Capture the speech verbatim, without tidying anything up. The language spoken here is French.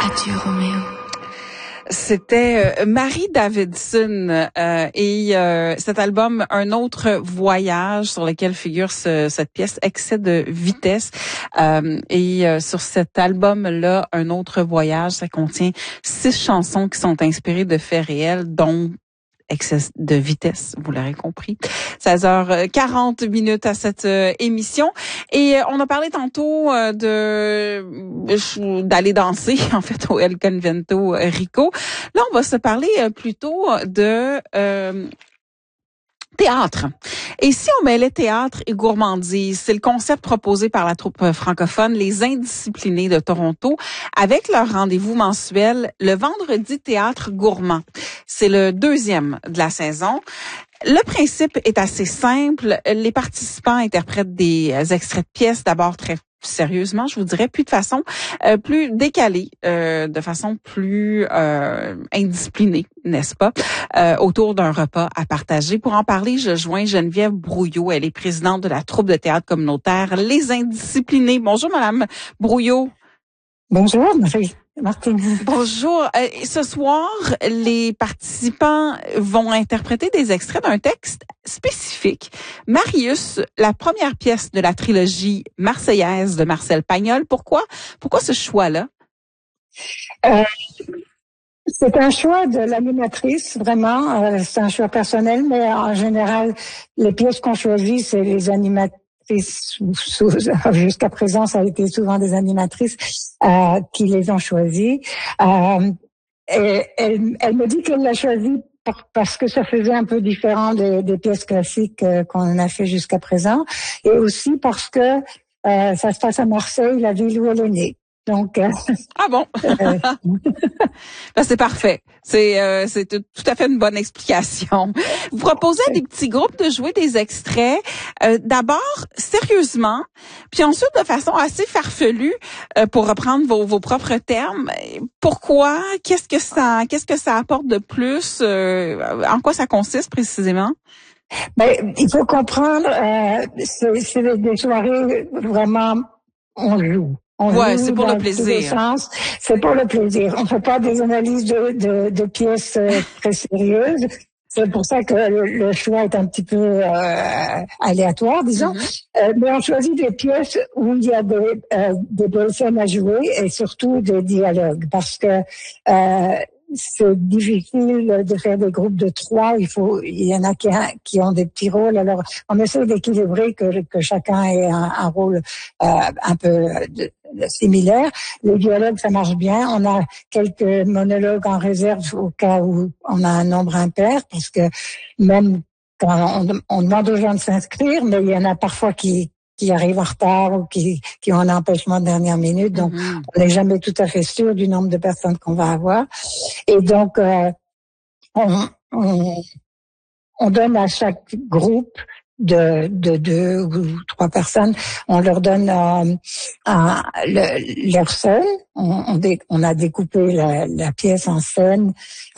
Adieu Roméo. C'était euh, Marie Davidson euh, et euh, cet album Un autre voyage sur lequel figure ce, cette pièce Excès de vitesse euh, et euh, sur cet album-là Un autre voyage, ça contient six chansons qui sont inspirées de faits réels dont Excès de vitesse, vous l'aurez compris. seize heures quarante minutes à cette euh, émission. Et euh, on a parlé tantôt euh, de d'aller danser, en fait, au El Convento Rico. Là, on va se parler euh, plutôt de euh, théâtre. Et si on mêlait théâtre et gourmandise, c'est le concept proposé par la troupe francophone Les Indisciplinés de Toronto avec leur rendez-vous mensuel le vendredi théâtre gourmand. C'est le deuxième de la saison. Le principe est assez simple. Les participants interprètent des extraits de pièces, d'abord très sérieusement, je vous dirais, puis de façon euh, plus décalée, euh, de façon plus euh, indisciplinée, n'est-ce pas, euh, autour d'un repas à partager. Pour en parler, je joins Geneviève Brouillot. Elle est présidente de la troupe de théâtre communautaire Les Indisciplinés. Bonjour, Madame Brouillot. Bonjour, Marie. Martine. Bonjour. Euh, ce soir, les participants vont interpréter des extraits d'un texte spécifique. Marius, la première pièce de la trilogie marseillaise de Marcel Pagnol. Pourquoi, pourquoi ce choix-là? Euh, c'est un choix de l'animatrice, vraiment. Euh, c'est un choix personnel, mais en général, les pièces qu'on choisit, c'est les animatrices. Jusqu'à présent, ça a été souvent des animatrices euh, qui les ont choisies. Euh, et elle, elle me dit qu'elle l'a choisi parce que ça faisait un peu différent des, des pièces classiques euh, qu'on a fait jusqu'à présent, et aussi parce que euh, ça se passe à Marseille, la ville où elle est née. Donc euh, ah bon, euh, ben, c'est parfait. C'est euh, c'est tout à fait une bonne explication. Vous proposez à des petits groupes de jouer des extraits, euh, d'abord sérieusement, puis ensuite de façon assez farfelue, euh, pour reprendre vos, vos propres termes. Pourquoi? Qu'est-ce que ça qu'est-ce que ça apporte de plus? Euh, en quoi ça consiste précisément? Ben, il faut comprendre, euh, c'est, c'est des soirées vraiment on joue. On ouais, c'est pour le plaisir. C'est pour le plaisir. On fait pas des analyses de, de, de pièces euh, très sérieuses. C'est pour ça que le, le choix est un petit peu euh, aléatoire, disons. Mm-hmm. Euh, mais on choisit des pièces où il y a des, euh, des belles scènes à jouer et surtout des dialogues, parce que euh, c'est difficile de faire des groupes de trois. Il faut, il y en a qui, qui ont des petits rôles. Alors, on essaie d'équilibrer que, que chacun ait un, un rôle euh, un peu de, de similaire. Les dialogues, ça marche bien. On a quelques monologues en réserve au cas où on a un nombre impair, parce que même quand on, on demande aux gens de s'inscrire, mais il y en a parfois qui qui arrivent en retard ou qui, qui ont un empêchement de dernière minute. Donc, mm-hmm. on n'est jamais tout à fait sûr du nombre de personnes qu'on va avoir. Et donc, euh, on, on, on donne à chaque groupe de, de deux ou trois personnes, on leur donne euh, un, le, leur scène. On, on, dé, on a découpé la, la pièce en scène